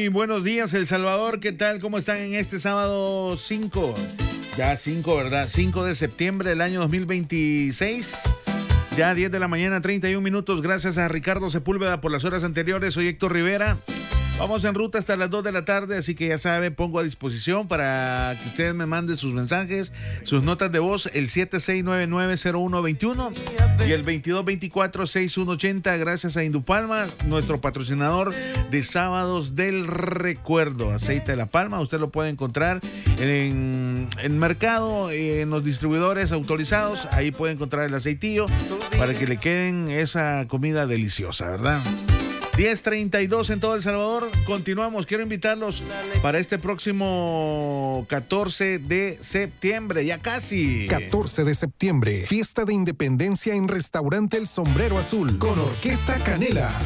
Muy buenos días, El Salvador. ¿Qué tal? ¿Cómo están en este sábado 5? Ya 5, ¿verdad? 5 de septiembre del año 2026. Ya 10 de la mañana, 31 minutos. Gracias a Ricardo Sepúlveda por las horas anteriores. Soy Héctor Rivera. Vamos en ruta hasta las 2 de la tarde, así que ya saben, pongo a disposición para que ustedes me manden sus mensajes, sus notas de voz, el 76990121 y el 22246180, gracias a Indupalma, nuestro patrocinador de Sábados del Recuerdo. Aceite de la palma, usted lo puede encontrar en el mercado, en los distribuidores autorizados, ahí puede encontrar el aceitillo para que le queden esa comida deliciosa, ¿verdad? 10:32 en todo El Salvador. Continuamos. Quiero invitarlos para este próximo 14 de septiembre, ya casi. 14 de septiembre, fiesta de independencia en Restaurante El Sombrero Azul, con Orquesta Canela.